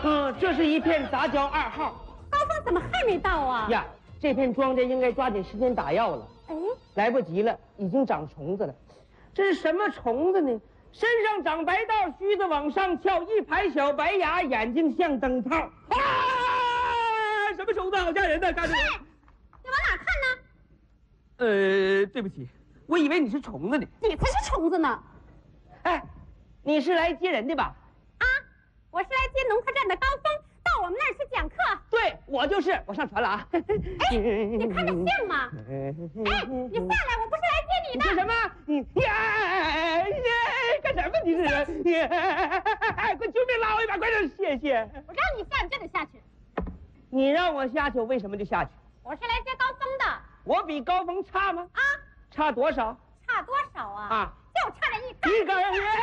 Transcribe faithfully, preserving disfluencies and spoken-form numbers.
嗯，这是一片杂交二号。 高峰怎么还没到啊？ 呀，这片庄稼应该抓紧时间打药了。 哎， 来不及了，已经长虫子了。这是什么虫子呢？身上长白道，须子往上翘，一排小白牙，眼睛像灯泡。啊！什么虫子？好吓人呐！看着。 你往哪看呢？ 呃，对不起，我以为你是虫子呢。 你才是虫子呢！ 哎，你是来接人的吧？ 啊，我是来接农科站的高峰，到我们那儿去讲课。 对，我就是。我上船了啊。 哎，你看着像吗？哎，你下来，我不是来接你的。 你干什么？你呀呀，干什么？你这人！快救命！拉我一把，快点！谢谢。 我让你下，你就得下去。 你让我下去，我为什么就下去？ 我是来接高峰的。 我比高峰差吗？ 啊， 差多少？ 差多少啊？ 啊， 就差了一根。 一根。